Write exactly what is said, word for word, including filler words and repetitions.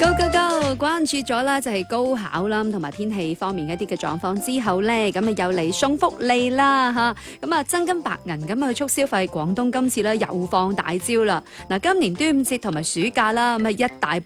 Go go go！關注咗啦，就係高考啦，同埋天氣方面一啲嘅狀況之後咧，咁啊又嚟送福利啦嚇！咁啊真金白銀咁去促消費，廣東今次咧又放大招啦！嗱，今年端午節同埋暑假啦，咁啊一大